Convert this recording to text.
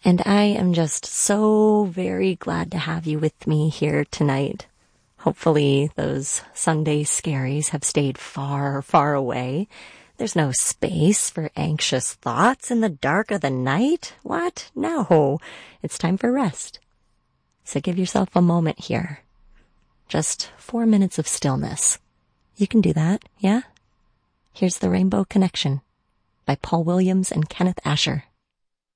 And I am just so very glad to have you with me here tonight. Hopefully those Sunday scaries have stayed far, far away. There's no space for anxious thoughts in the dark of the night. What? No. It's time for rest. So give yourself a moment here. Just 4 minutes of stillness. You can do that, yeah? Here's The Rainbow Connection by Paul Williams and Kenneth Asher.